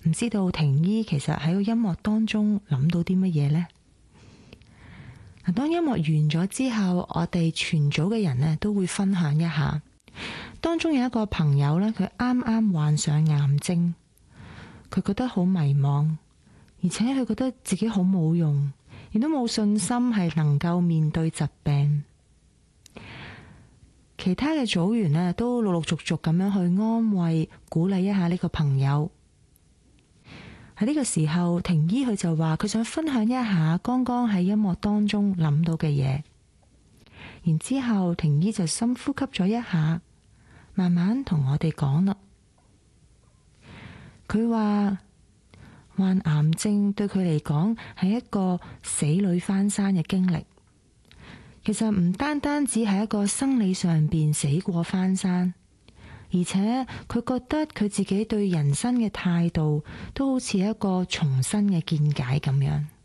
唔知道婷姨其實喺個音樂當中諗到啲乜嘢呢？當音樂完咗之後，我哋全組嘅人呢都會分享一下。當中有一個朋友呢，佢啱啱患上癌症，佢覺得好迷茫，而且佢覺得自己好冇用，亦都冇信心係能夠面對疾病。其他嘅組員呢都陸陸續續咁樣去安慰、鼓勵一下呢個朋友。喺呢個時候，婷姨佢就話佢想分享一下剛剛喺音樂當中諗到嘅嘢。然之後，婷姨就深呼吸咗一下，慢慢同我哋講啦。佢話患癌症對佢嚟講係一個死裏翻生嘅經歷。其實唔單單只係一個生理上邊死過翻生，而且佢覺得佢自己對人生嘅態度都好似一個重新嘅見解咁樣。